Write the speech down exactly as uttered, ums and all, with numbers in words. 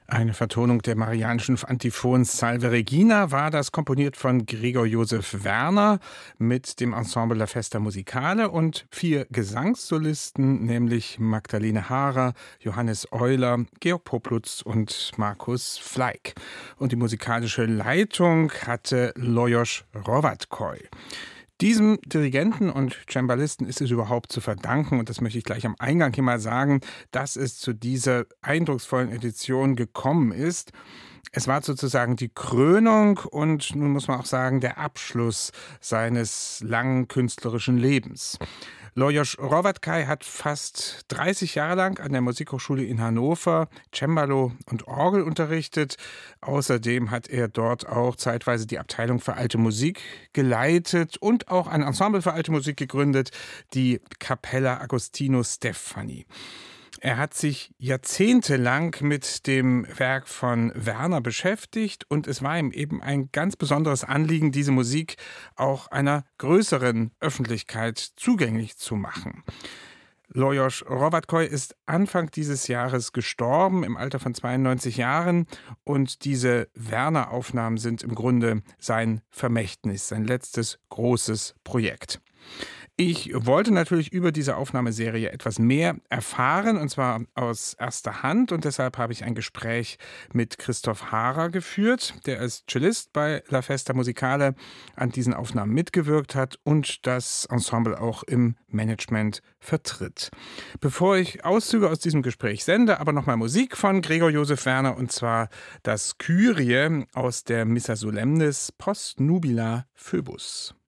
Eine Vertonung der marianischen Antiphon Salve Regina war das, komponiert von Gregor Josef Werner mit dem Ensemble La Festa Musicale und vier Gesangssolisten, nämlich Magdalene Haarer, Johannes Euler, Georg Poplutz und Markus Fleig. Und die musikalische Leitung hatte Lajos Hrovatkoj. Diesem Dirigenten und Cembalisten ist es überhaupt zu verdanken, und das möchte ich gleich am Eingang hier mal sagen, dass es zu dieser eindrucksvollen Edition gekommen ist. Es war sozusagen die Krönung und nun muss man auch sagen, der Abschluss seines langen künstlerischen Lebens. Lajos Hrovatkoj hat fast dreißig Jahre lang an der Musikhochschule in Hannover Cembalo und Orgel unterrichtet. Außerdem hat er dort auch zeitweise die Abteilung für alte Musik geleitet und auch ein Ensemble für alte Musik gegründet, die Cappella Agostino Steffani. Er hat sich jahrzehntelang mit dem Werk von Werner beschäftigt und es war ihm eben ein ganz besonderes Anliegen, diese Musik auch einer größeren Öffentlichkeit zugänglich zu machen. Lajos Hrovatkoj ist Anfang dieses Jahres gestorben, im Alter von zweiundneunzig Jahren. Und diese Werner-Aufnahmen sind im Grunde sein Vermächtnis, sein letztes großes Projekt. Ich wollte natürlich über diese Aufnahmeserie etwas mehr erfahren, und zwar aus erster Hand. Und deshalb habe ich ein Gespräch mit Christoph Haarer geführt, der als Cellist bei La Festa Musicale an diesen Aufnahmen mitgewirkt hat und das Ensemble auch im Management vertritt. Bevor ich Auszüge aus diesem Gespräch sende, aber nochmal Musik von Gregor Josef Werner, und zwar das Kyrie aus der Missa Solemnis Post Nubila Phoebus.